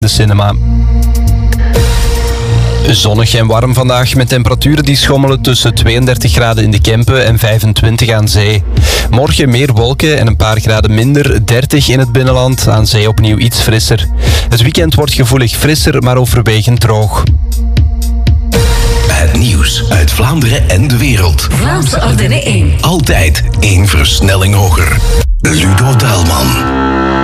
de cinema. Zonnig en warm vandaag met temperaturen die schommelen tussen 32 graden in de Kempen en 25 aan zee. Morgen meer wolken en een paar graden minder, 30 in het binnenland, aan zee opnieuw iets frisser. Het weekend wordt gevoelig frisser, maar overwegend droog. Het nieuws uit Vlaanderen en de wereld. Vlaamse Ardennen 1. Altijd 1 versnelling hoger. Ludo Daalman.